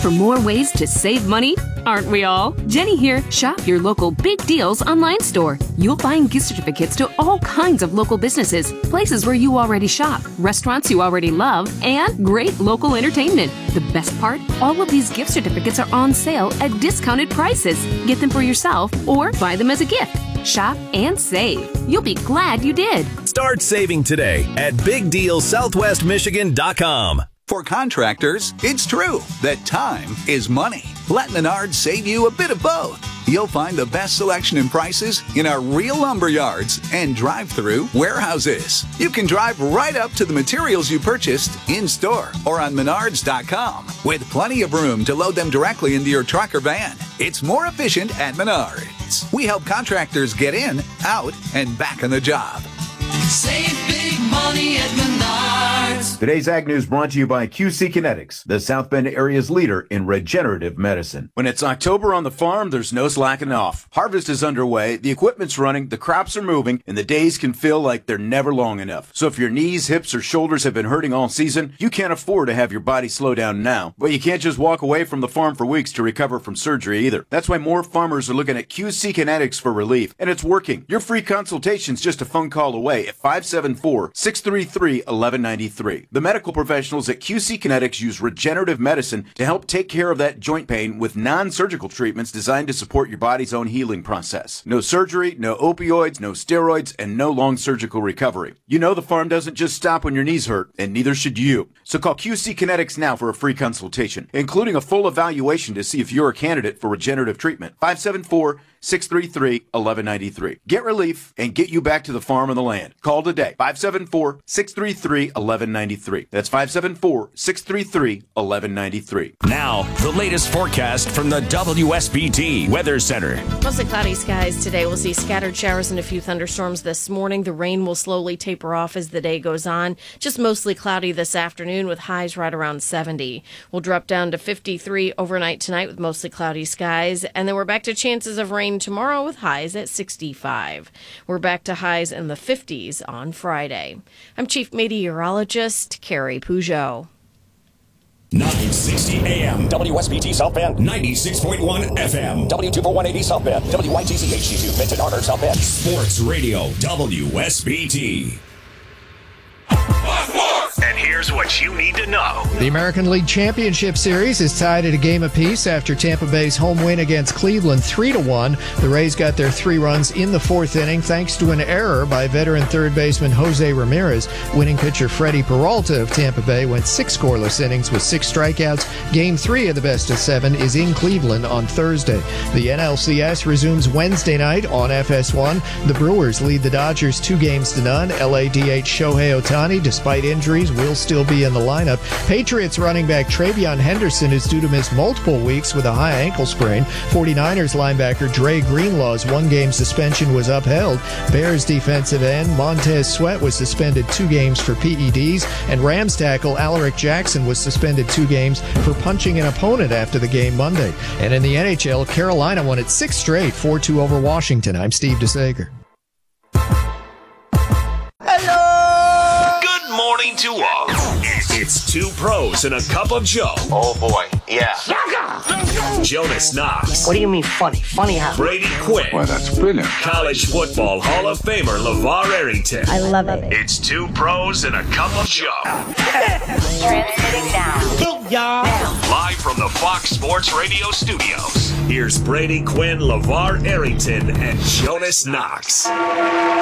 for more ways to save money? Aren't we all? Jenny here. Shop your local Big Deals online store. You'll find gift certificates to all kinds of local businesses, places where you already shop, restaurants you already love, and great local entertainment. The best part? All of these gift certificates are on sale at discounted prices. Get them for yourself or buy them as a gift. Shop and save. You'll be glad you did. Start saving today at BigDealSouthwestMichigan.com. For contractors, it's true that time is money. Let Menards save you a bit of both. You'll find the best selection and prices in our real lumber yards and drive-through warehouses. You can drive right up to the materials you purchased in-store or on Menards.com with plenty of room to load them directly into your truck or van. It's more efficient at Menards. We help contractors get in, out, and back on the job. Save big money at Menards. Today's Ag News brought to you by QC Kinetics, the South Bend area's leader in regenerative medicine. When it's October on the farm, there's no slacking off. Harvest is underway, the equipment's running, the crops are moving, and the days can feel like they're never long enough. So if your knees, hips, or shoulders have been hurting all season, you can't afford to have your body slow down now. But you can't just walk away from the farm for weeks to recover from surgery either. That's why more farmers are looking at QC Kinetics for relief, and it's working. Your free consultation's just a phone call away at 574-633-1193. The medical professionals at QC Kinetics use regenerative medicine to help take care of that joint pain with non-surgical treatments designed to support your body's own healing process. No surgery, no opioids, no steroids, and no long surgical recovery. You know the farm doesn't just stop when your knees hurt, and neither should you. So call QC Kinetics now for a free consultation, including a full evaluation to see if you're a candidate for regenerative treatment. 574-633-1193. Get relief and get you back to the farm and the land. Call today. 574-633-1193. That's 574-633-1193. Now, the latest forecast from the WSBT Weather Center. Mostly cloudy skies today. We'll see scattered showers and a few thunderstorms this morning. The rain will slowly taper off as the day goes on. Just mostly cloudy this afternoon with highs right around 70. We'll drop down to 53 overnight tonight with mostly cloudy skies. And then we're back to chances of rain tomorrow with highs at 65. We're back to highs in the 50s on Friday. I'm Chief Meteorologist Carrie Peugeot. 960 AM, WSBT South Bend, 96.1 FM, W24180 South Bend, WYTC HD2, Benton Harbor, South Bend. Sports Radio, WSBT. And here's what you need to know. The American League Championship Series is tied at a game apiece after Tampa Bay's home win against Cleveland 3-1. The Rays got their 3 runs in the 4th inning thanks to an error by veteran third baseman Jose Ramirez. Winning pitcher Freddie Peralta of Tampa Bay went 6 scoreless innings with 6 strikeouts. Game 3 of the best-of-7 is in Cleveland on Thursday. The NLCS resumes Wednesday night on FS1. The Brewers lead the Dodgers 2-0. LADH Shohei Ohtani, despite injuries, will still be in the lineup. Patriots running back Travion Henderson is due to miss multiple weeks with a high ankle sprain. 49ers linebacker Dre Greenlaw's 1-game suspension was upheld. Bears defensive end Montez Sweat was suspended 2 games for PEDs, and Rams tackle Alaric Jackson was suspended 2 games for punching an opponent after the game Monday. And in the NHL, Carolina won its 6th straight, 4-2 over Washington. I'm Steve DeSager. Morning to all. It's 2 pros and a cup of Joe. Oh boy, yeah. Jonas Knox. What do you mean funny? Funny how? Brady Quinn. Well, that's brilliant. College football Hall of Famer LeVar Arrington. I love it. It's 2 pros and a cup of Joe. Transmitting now. Live from the Fox Sports Radio studios. Here's Brady Quinn, LeVar Arrington, and Jonas Knox.